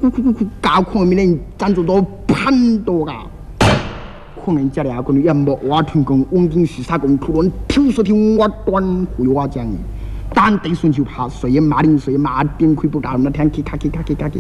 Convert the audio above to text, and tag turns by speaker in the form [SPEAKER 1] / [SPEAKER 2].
[SPEAKER 1] 搞可能人赞助到潘多噶。可能家里阿个人莫话成功，王金是啥公土论，挑说听我短会话讲。但对顺就怕，谁也马铃谁马点亏不到那天去卡去。